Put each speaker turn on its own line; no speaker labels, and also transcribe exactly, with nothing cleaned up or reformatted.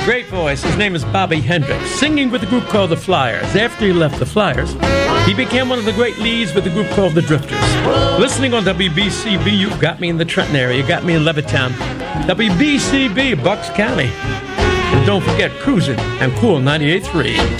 Great voice. His name is Bobby Hendricks, singing with a group called the Flyers. After he left the Flyers, he became one of the great leads with a group called the Drifters. Listening on W B C B, you got me in the Trenton area. You got me in Levittown. W B C B, Bucks County. And don't forget, Cruisin' and Cool ninety-eight point three.